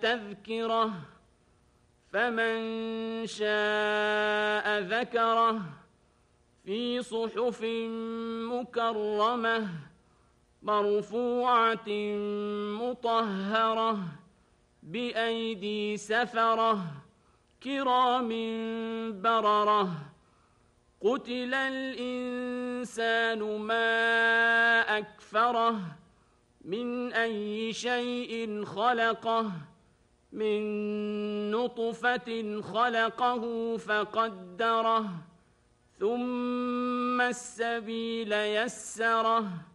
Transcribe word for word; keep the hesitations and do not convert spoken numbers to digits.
تذكرة فمن شاء ذكره في صحف مكرمة مرفوعة مطهرة بأيدي سفرة كرام بررة قتل الإنسان ما أكفره من أي شيء خلقه من نطفة خلقه فقدره ثم السبيل يسره